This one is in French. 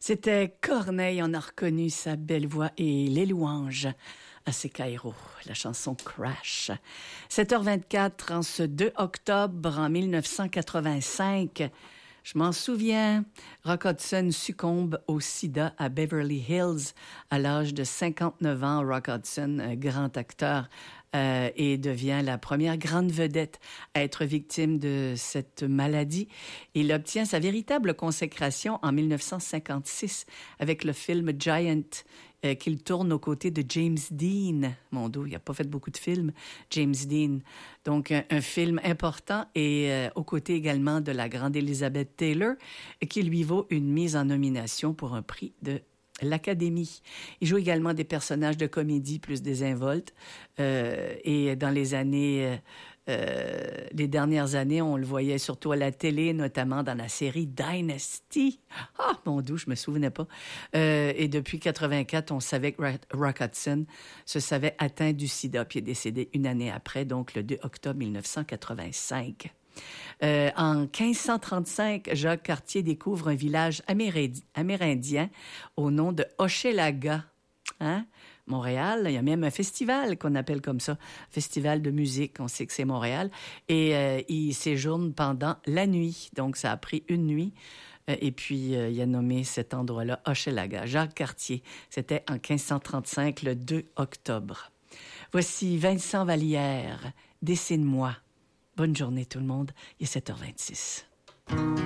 C'était Corneille, on a reconnu sa belle voix et les louanges à ses Cairo, la chanson Crash. 7h24 en ce 2 octobre en 1985. Je m'en souviens, Rock Hudson succombe au sida à Beverly Hills à l'âge de 59 ans. Rock Hudson, un grand acteur, et devient la première grande vedette à être victime de cette maladie. Il obtient sa véritable consécration en 1956 avec le film Giant, qu'il tourne aux côtés de James Dean. Mon Dieu, il n'a pas fait beaucoup de films, James Dean. Donc, un film important et aux côtés également de la grande Elizabeth Taylor, qui lui vaut une mise en nomination pour un prix de l'Académie. Il joue également des personnages de comédie plus désinvoltes. Et dans les dernières années, on le voyait surtout à la télé, notamment dans la série Dynasty. Ah, mon Dieu, je me souvenais pas. Et depuis 84, on savait que Rock Hudson se savait atteint du sida, puis est décédé une année après, donc le 2 octobre 1985. En 1535, Jacques Cartier découvre un village amérindien au nom de Hochelaga. Hein? Montréal, il y a même un festival qu'on appelle comme ça, festival de musique, on sait que c'est Montréal, et il séjourne pendant la nuit, donc ça a pris une nuit, et puis il a nommé cet endroit-là Hochelaga. Jacques Cartier, c'était en 1535, le 2 octobre. Voici Vincent Vallière, Dessine-moi. Bonne journée tout le monde, il est 7h26.